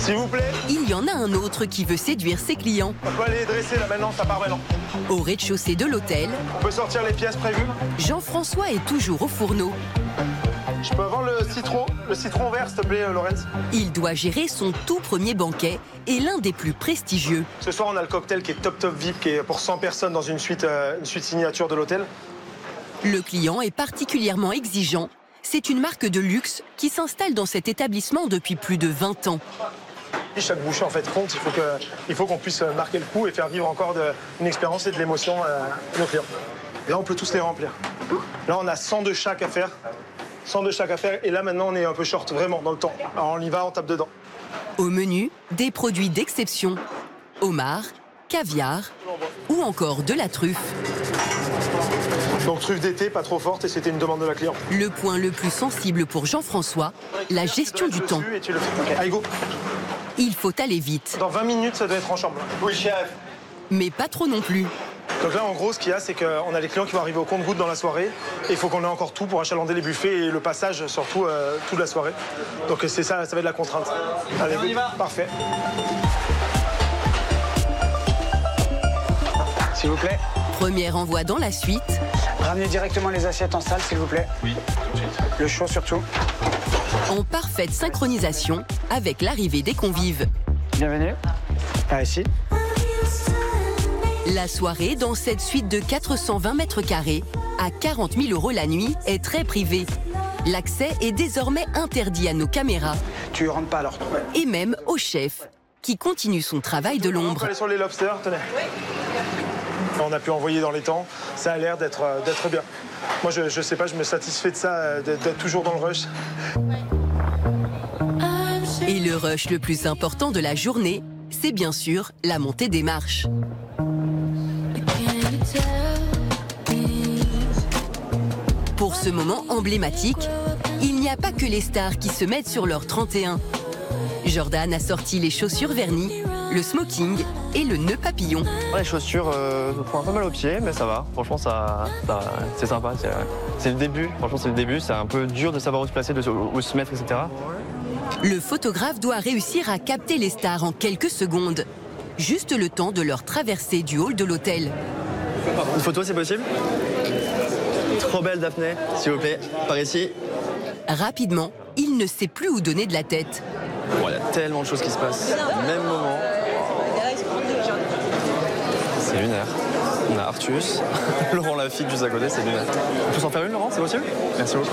S'il vous plaît. Il y en a un autre qui veut séduire ses clients. On peut aller dresser là maintenant, ça part maintenant. Au rez-de-chaussée de l'hôtel, On peut sortir les pièces prévues. Jean-François est toujours au fourneau. Je peux avoir le citron vert, s'il te plaît, Laurence. Il doit gérer son tout premier banquet et l'un des plus prestigieux. Ce soir, on a le cocktail qui est top VIP, qui est pour 100 personnes dans une suite signature de l'hôtel. Le client est particulièrement exigeant. C'est une marque de luxe qui s'installe dans cet établissement depuis plus de 20 ans. Chaque bouchée en fait compte, il faut qu'on puisse marquer le coup et faire vivre encore une expérience et de l'émotion à nos clients. Et là, on peut tous les remplir. Là, on a 100 de chaque à faire. 100 de chaque à faire. Et là, maintenant, on est un peu short, vraiment, dans le temps. Alors, on y va, on tape dedans. Au menu, des produits d'exception. Homard, caviar ou encore de la truffe. Donc, truffe d'été, pas trop forte, et c'était une demande de la cliente. Le point le plus sensible pour Jean-François, la gestion du temps. Et tu le fais. Allez, go. Il faut aller vite. Dans 20 minutes, ça doit être en chambre. Oui, chef. Mais pas trop non plus. Donc là, en gros, ce qu'il y a, c'est qu'on a les clients qui vont arriver au compte-gouttes dans la soirée. Et il faut qu'on ait encore tout pour achalander les buffets et le passage, surtout, toute la soirée. Donc c'est ça va être la contrainte. Allez, on y va. Parfait. S'il vous plaît. Premier envoi dans la suite. Ramenez directement les assiettes en salle, s'il vous plaît. Oui. Le chaud surtout. En parfaite synchronisation avec l'arrivée des convives. Bienvenue. Par ici. La soirée, dans cette suite de 420 mètres carrés, à 40 000 € la nuit, est très privée. L'accès est désormais interdit à nos caméras. Tu rentres pas alors. Et même au chef, qui continue son travail de On l'ombre. peut aller sur les lobsters, tenez. On a pu envoyer dans les temps. Ça a l'air d'être bien. Moi, je sais pas, je me satisfais de ça, d'être toujours dans le rush. Et le rush le plus important de la journée, c'est bien sûr la montée des marches. Pour ce moment emblématique, il n'y a pas que les stars qui se mettent sur leur 31. Jordan a sorti les chaussures vernies, le smoking et le nœud papillon. Les chaussures font un peu mal aux pieds, mais ça va. Franchement, c'est sympa. C'est le début. Franchement, c'est le début. C'est un peu dur de savoir où se placer, où se mettre, etc. Le photographe doit réussir à capter les stars en quelques secondes. Juste le temps de leur traverser du hall de l'hôtel. Une photo, c'est possible? Trop belle, Daphné. S'il vous plaît, par ici. Rapidement, il ne sait plus où donner de la tête. Bon, il y a tellement de choses qui se passent au même moment. C'est lunaire. On a Artus, Laurent Lafitte juste à côté, c'est lunaire. On peut s'en faire une, Laurent, c'est possible? Merci beaucoup.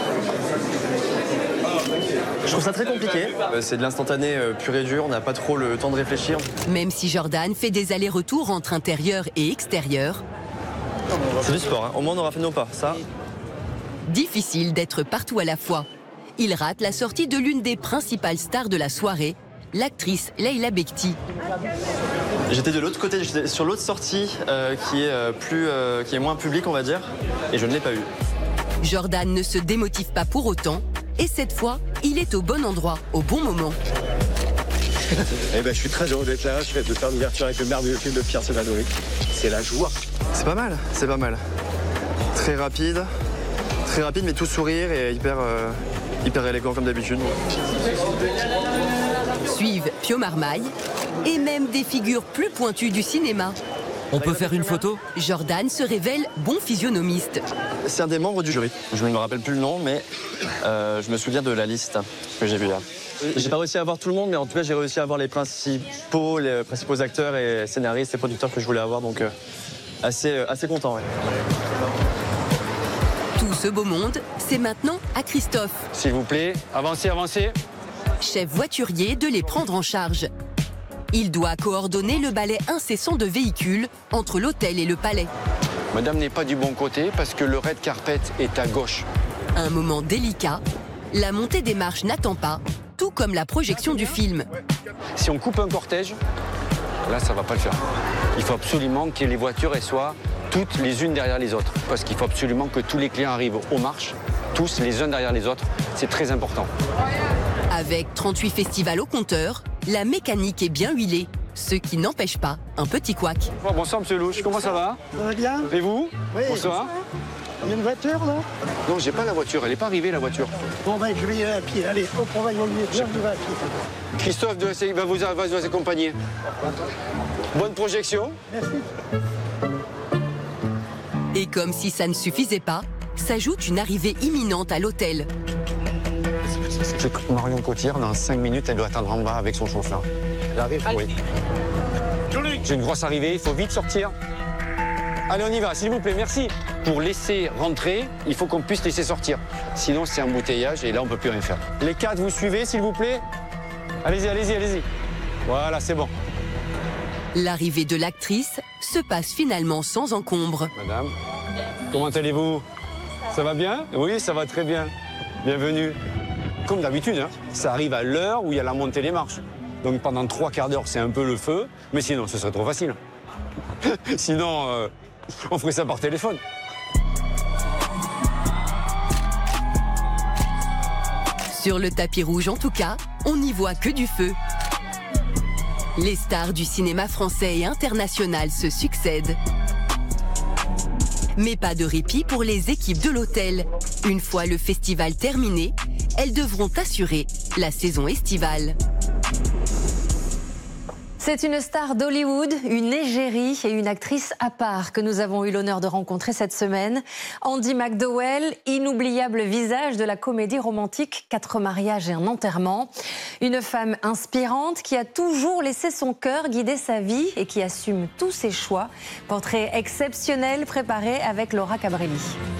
Je trouve ça très compliqué. C'est de l'instantané pur et dur, on n'a pas trop le temps de réfléchir. Même si Jordan fait des allers-retours entre intérieur et extérieur, c'est du sport, hein. Au moins on aura fait nos pas, ça. Difficile d'être partout à la fois. Il rate la sortie de l'une des principales stars de la soirée, l'actrice Leila Bekti. J'étais de l'autre côté, j'étais sur l'autre sortie qui est moins publique, on va dire, et je ne l'ai pas eu. Jordan ne se démotive pas pour autant, et cette fois, il est au bon endroit, au bon moment. Eh ben, je suis très heureux d'être là, je vais de faire l'ouverture avec le merveilleux film de Pierre Sevanovic. C'est la joie. C'est pas mal, c'est pas mal. Très rapide, mais tout sourire et hyper élégant comme d'habitude. Suivent Pio Marmaille et même des figures plus pointues du cinéma. On peut faire une photo? Jordan se révèle bon physionomiste. C'est un des membres du jury. Je ne me rappelle plus le nom, mais je me souviens de la liste que j'ai vue là. J'ai pas réussi à avoir tout le monde, mais en tout cas, j'ai réussi à avoir les principaux acteurs et scénaristes et producteurs que je voulais avoir, donc assez content. Ouais. Tout ce beau monde, c'est maintenant à Christophe. S'il vous plaît, avancez, avancez. Chef voiturier, de les prendre en charge. Il doit coordonner le balai incessant de véhicules entre l'hôtel et le palais. Madame n'est pas du bon côté parce que le red carpet est à gauche. Un moment délicat, la montée des marches n'attend pas, tout comme la projection du film. Si on coupe un cortège, là ça va pas le faire. Il faut absolument que les voitures elles soient toutes les unes derrière les autres. Parce qu'il faut absolument que tous les clients arrivent aux marches, tous les uns derrière les autres. C'est très important. Avec 38 festivals au compteur, la mécanique est bien huilée, ce qui n'empêche pas un petit couac. Bonsoir Monsieur Louche, comment ça va? Ça va bien? Et vous? Oui. Bonsoir. Il y a une voiture là? Non, j'ai pas la voiture, elle n'est pas arrivée la voiture. Bon ben je vais y aller à pied, allez, hop, on va y aller, je vais à pied. Christophe va vous accompagner. Bonne projection. Et comme si ça ne suffisait pas, s'ajoute une arrivée imminente à l'hôtel. Marion Cotillard, dans 5 minutes, elle doit attendre en bas avec son chauffeur. Elle arrive? Oui. J'ai une grosse arrivée, il faut vite sortir. Allez, on y va, s'il vous plaît, merci. Pour laisser rentrer, il faut qu'on puisse laisser sortir. Sinon, c'est embouteillage et là, on ne peut plus rien faire. Les 4, vous suivez, s'il vous plaît? Allez-y, allez-y, allez-y. Voilà, c'est bon. L'arrivée de l'actrice se passe finalement sans encombre. Madame, comment allez-vous? Ça va bien? Oui, ça va très bien. Bienvenue. Comme d'habitude, hein, ça arrive à l'heure où il y a la montée des marches. Donc pendant 3 quarts d'heure, c'est un peu le feu, mais sinon, ce serait trop facile. Sinon, on ferait ça par téléphone. Sur le tapis rouge, en tout cas, on n'y voit que du feu. Les stars du cinéma français et international se succèdent. Mais pas de répit pour les équipes de l'hôtel. Une fois le festival terminé, elles devront assurer la saison estivale. C'est une star d'Hollywood, une égérie et une actrice à part que nous avons eu l'honneur de rencontrer cette semaine. Andie MacDowell, inoubliable visage de la comédie romantique 4 mariages et un enterrement. Une femme inspirante qui a toujours laissé son cœur guider sa vie et qui assume tous ses choix. Portrait exceptionnel préparé avec Laura Cabrelli.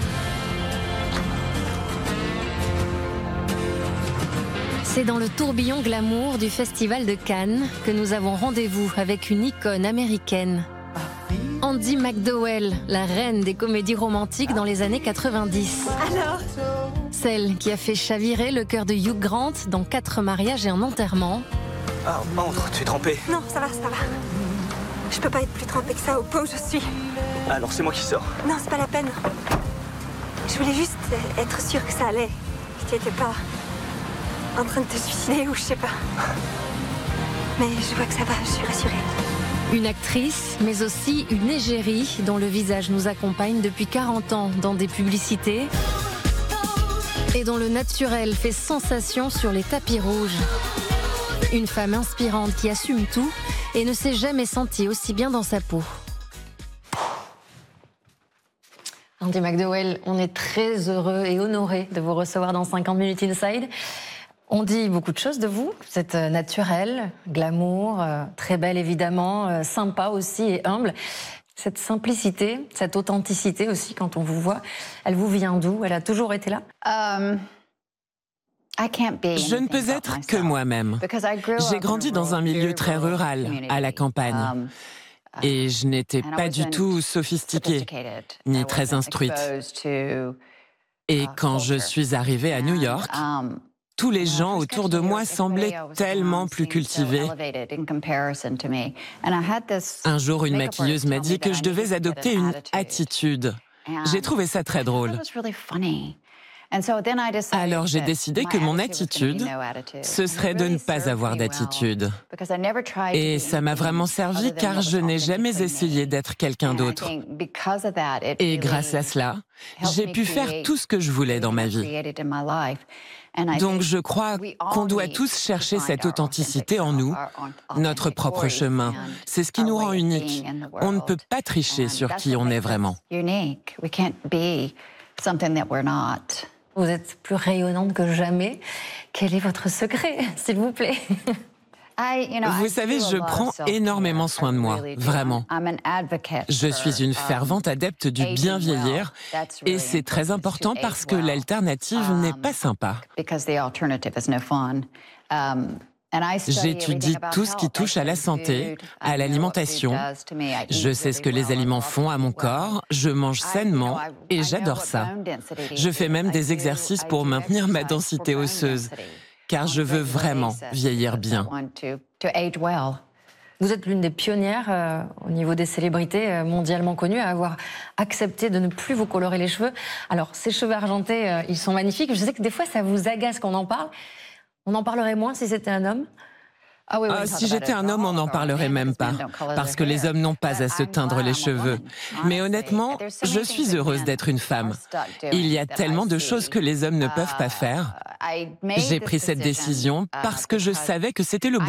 C'est dans le tourbillon glamour du Festival de Cannes que nous avons rendez-vous avec une icône américaine. Andie MacDowell, la reine des comédies romantiques dans les années 90. Alors ? Celle qui a fait chavirer le cœur de Hugh Grant dans 4 mariages et un enterrement. Ah, entre, tu es trempée. Non, ça va, ça va. Je peux pas être plus trempée que ça au pot où je suis. Alors c'est moi qui sors. Non, c'est pas la peine. Je voulais juste être sûre que ça allait. Que tu étais pas en train de te suicider ou je sais pas. Mais je vois que ça va, je suis rassurée. Une actrice, mais aussi une égérie dont le visage nous accompagne depuis 40 ans dans des publicités et dont le naturel fait sensation sur les tapis rouges. Une femme inspirante qui assume tout et ne s'est jamais sentie aussi bien dans sa peau. Andie MacDowell, on est très heureux et honoré de vous recevoir dans 50 Minutes Inside. On dit beaucoup de choses de vous. Vous êtes naturelle, glamour, très belle évidemment, sympa aussi et humble. Cette simplicité, cette authenticité aussi quand on vous voit, elle vous vient d'où? Elle a toujours été là? Je ne peux être que moi-même. J'ai grandi dans un milieu très rural, à la campagne. Et je n'étais pas du tout sophistiquée, ni très instruite. Et quand je suis arrivée à New York, tous les gens autour de moi semblaient tellement plus cultivés. Un jour, une maquilleuse m'a dit que je devais adopter une attitude. J'ai trouvé ça très drôle. Alors j'ai décidé que mon attitude, ce serait de ne pas avoir d'attitude. Et ça m'a vraiment servi car je n'ai jamais essayé d'être quelqu'un d'autre. Et grâce à cela, j'ai pu faire tout ce que je voulais dans ma vie. Donc je crois qu'on doit tous chercher cette authenticité en nous, notre propre chemin. C'est ce qui nous rend uniques. On ne peut pas tricher sur qui on est vraiment. Vous êtes plus rayonnante que jamais. Quel est votre secret, s'il vous plaît? Vous savez, je prends énormément soin de moi, vraiment. Je suis une fervente adepte du bien vieillir et c'est très important parce que l'alternative n'est pas sympa. J'étudie tout ce qui touche à la santé, à l'alimentation. Je sais ce que les aliments font à mon corps, je mange sainement et j'adore ça. Je fais même des exercices pour maintenir ma densité osseuse, car je veux vraiment vieillir bien. Vous êtes l'une des pionnières au niveau des célébrités mondialement connues à avoir accepté de ne plus vous colorer les cheveux. Alors, ces cheveux argentés, ils sont magnifiques. Je sais que des fois, ça vous agace qu'on en parle. On en parlerait moins si c'était un homme? Si j'étais un homme, on n'en parlerait même pas, parce que les hommes n'ont pas à se teindre les cheveux. Mais honnêtement, je suis heureuse d'être une femme. Il y a tellement de choses que les hommes ne peuvent pas faire. J'ai pris cette décision parce que je savais que c'était le bon